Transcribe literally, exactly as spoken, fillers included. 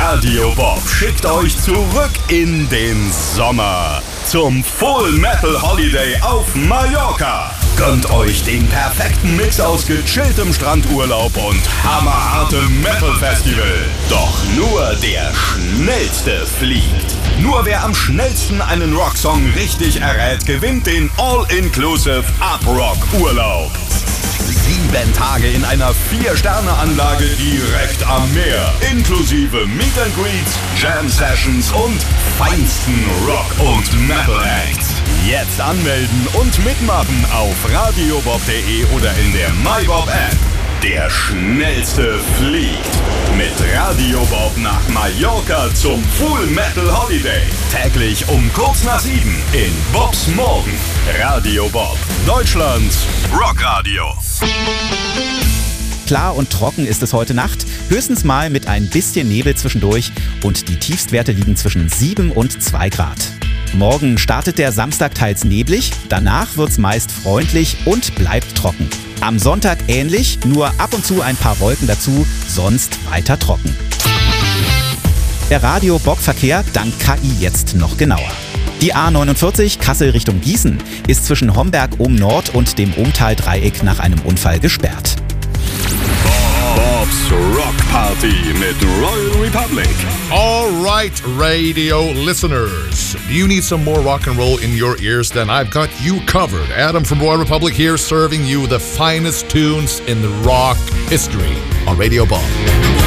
Radio Bob schickt euch zurück in den Sommer zum Full Metal Holiday auf Mallorca. Gönnt euch den perfekten Mix aus gechilltem Strandurlaub und hammerhartem Metal Festival. Doch nur der Schnellste fliegt. Nur wer am schnellsten einen Rocksong richtig errät, gewinnt den All-Inclusive Up-Rock-Urlaub. Sieben Tage in einer Vier-Sterne-Anlage direkt am Meer. Inklusive Meet and Greets, Jam-Sessions und feinsten Rock- und Metal-Acts. Jetzt anmelden und mitmachen auf radiobob punkt de oder in der MyBob-App. Der Schnellste fliegt mit Radio Bob nach Mallorca zum Full Metal Holiday. Täglich um kurz nach sieben in Bobs Morgen. Radio Bob, Deutschlands Rockradio. Klar und trocken ist es heute Nacht, höchstens mal mit ein bisschen Nebel zwischendurch und die Tiefstwerte liegen zwischen sieben und zwei Grad. Morgen startet der Samstag teils neblig, danach wird's meist freundlich und bleibt trocken. Am Sonntag ähnlich, nur ab und zu ein paar Wolken dazu, sonst weiter trocken. Der Radio-Bob-Verkehr dank K I jetzt noch genauer. Die A neunundvierzig Kassel Richtung Gießen ist zwischen Homberg ohm Nord und dem Ohmtal-Dreieck nach einem Unfall gesperrt. Bob's Rock Party mit Royal Republic. All right, radio listeners. Do you need some more rock and roll in your ears? Then I've got you covered. Adam from Royal Republic here serving you the finest tunes in the rock history on Radio Bob.